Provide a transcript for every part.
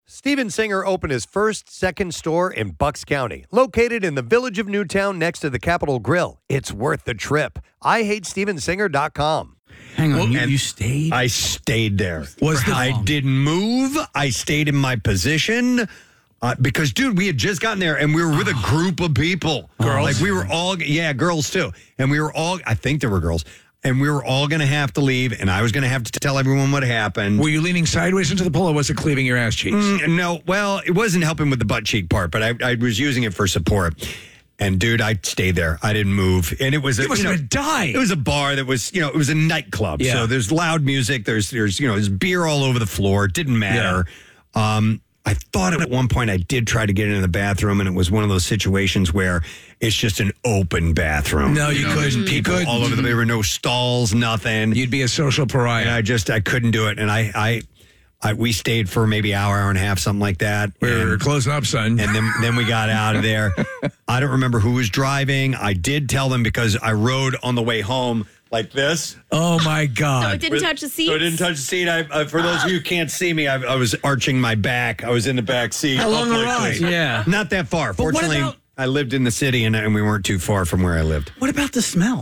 Steven Singer opened his first second store in Bucks County, located in the village of Newtown next to the Capitol Grill. It's worth the trip. IHateStevenSinger.com. Hang on, you stayed? I stayed there. I didn't move. I stayed in my position. Because, dude, we had just gotten there and we were with a group of people. Girls? Like we were all, girls too. And we were all, I think there were girls. And we were all going to have to leave, and I was going to have to tell everyone what happened. Were you leaning sideways into the pool, or was it cleaving your ass cheeks? No, well, it wasn't helping with the butt cheek part, but I was using it for support. And, dude, I stayed there. I didn't move. And it was You must have died. It was a bar that was, it was a nightclub. Yeah. So there's loud music. There's beer all over the floor. It didn't matter. Yeah. I thought at one point I did try to get into the bathroom, and it was one of those situations where it's just an open bathroom. No, you couldn't. People all over there were no stalls, nothing. You'd be a social pariah. And I couldn't do it. And we stayed for maybe an hour and a half, something like that. We were closing up, son. And then we got out of there. I don't remember who was driving. I did tell them because I rode on the way home like this. Oh, my God. So it didn't touch the seat? So it didn't touch the seat. For those of you who can't see me, I was arching my back. I was in the back seat. How long a like ride? this. Yeah. Not that far. But what Fortunately, about- I lived in the city, and we weren't too far from where I lived. What about the smell?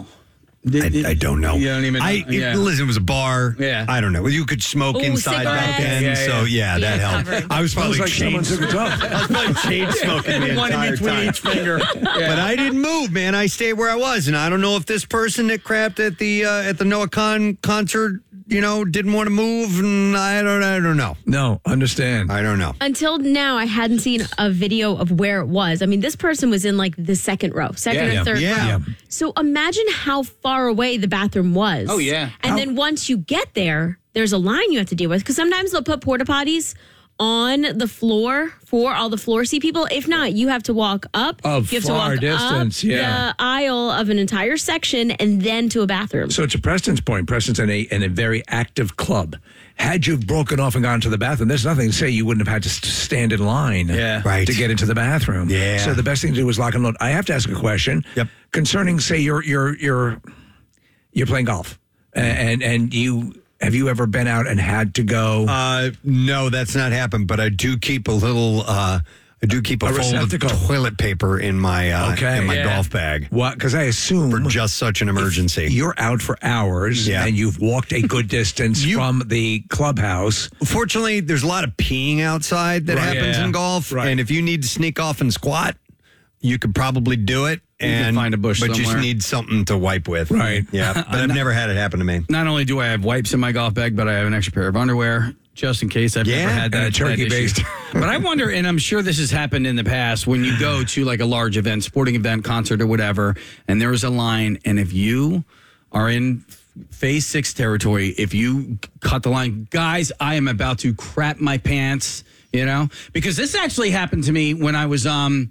I don't know. You don't even know. Listen, it was a bar. Yeah. I don't know. You could smoke inside back then. cigarettes. So, that helped. covered. I was probably Sounds like someone chain took a dump. I was probably chain smoking the One in entire between time. each finger. But I didn't move, man. I stayed where I was. And I don't know if this person that crapped at the Noah Khan concert, didn't want to move. And I don't know. No, understand. I don't know. Until now, I hadn't seen a video of where it was. I mean, this person was in like the second row, second Yeah. or third Yeah. row. So imagine how far away the bathroom was. Oh, yeah. And then once you get there, there's a line you have to deal with because sometimes they'll put porta potties on the floor for all the floor seat people. If not, you have to walk up. A you have to far walk distance, up yeah. the aisle of an entire section and then to a bathroom. So to Preston's point, Preston's in a very active club. Had you broken off and gone to the bathroom, there's nothing to say you wouldn't have had to stand in line Right. to get into the bathroom. Yeah. So the best thing to do is lock and load. I have to ask a question. Yep. Concerning, say, you're playing golf, and have you ever been out and had to go? No, that's not happened. But I do keep a little. I do keep a fold receptacle. of toilet paper in my golf bag. What? Because I assume For just such an emergency. you're out for hours and you've walked a good distance from the clubhouse. Fortunately, there's a lot of peeing outside that happens in golf. Right. And if you need to sneak off and squat, you could probably do it. can find a bush But you just somewhere. need something to wipe with. Right. Yeah. But I've never had it happen to me. Not only do I have wipes in my golf bag, but I have an extra pair of underwear just in case. I've never had and that a turkey that issue. based. But I wonder, and I'm sure this has happened in the past, when you go to like a large event, sporting event, concert, or whatever, and there is a line, and if you are in phase 6 territory, if you cut the line, guys, I am about to crap my pants, because this actually happened to me when I was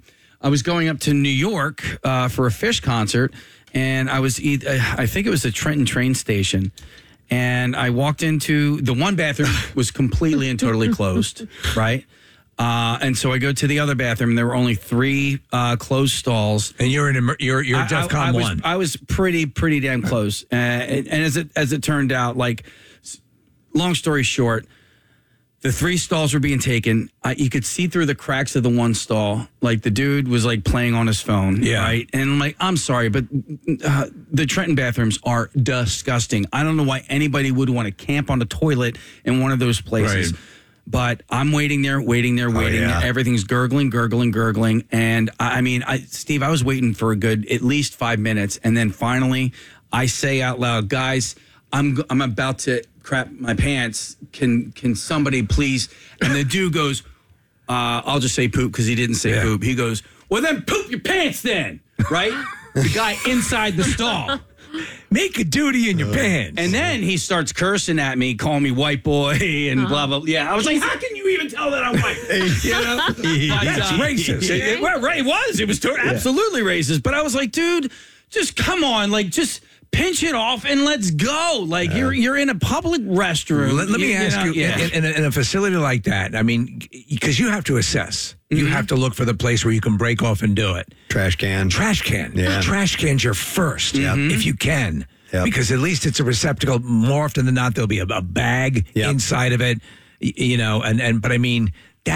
going up to New York for a Fish concert, and I think it was the Trenton train station. And I walked into the one bathroom was completely and totally closed, right? And so I go to the other bathroom. And there were only 3 closed stalls. And you're DEFCON 1. I was pretty damn close. And as it turned out, like, long story short, the 3 stalls were being taken. You could see through the cracks of the one stall. Like, the dude was, like, playing on his phone, right? And I'm like, I'm sorry, but the Trenton bathrooms are disgusting. I don't know why anybody would want to camp on the toilet in one of those places. Right. But I'm waiting there. Everything's gurgling. And, Steve, I was waiting for a good at least 5 minutes. And then finally, I say out loud, guys, I'm about to crap my pants. Can somebody please? And the dude goes, I'll just say poop because he didn't say poop. He goes, well, then poop your pants then, right? The guy inside the stall. Make a duty in your pants. And then he starts cursing at me, calling me white boy and blah, blah, blah. Yeah, I was like, how can you even tell that I'm white? That's racist. It was. It was absolutely racist. But I was like, dude, just come on. Like, just pinch it off and let's go. Like, you're in a public restroom. Let me ask you, in a facility like that, I mean, because you have to assess. You have to look for the place where you can break off and do it. Trash can. Yeah. Trash can's your first, if you can. Yep. Because at least it's a receptacle. More often than not, there'll be a bag inside of it. But I mean,